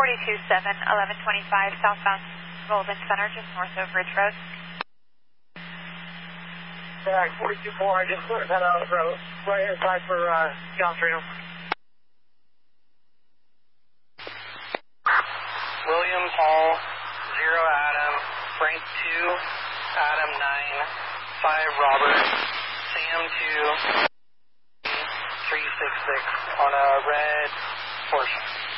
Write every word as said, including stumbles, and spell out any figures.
forty-two seven, eleven twenty-five, southbound Golden Center, just north of Ridge Road. Yeah, forty-two four, I just put that out of the road. Right here side for uh, John Trino. William Paul, zero Adam, Frank two, Adam nine, five Robert, Sam two, three six six on a red Porsche.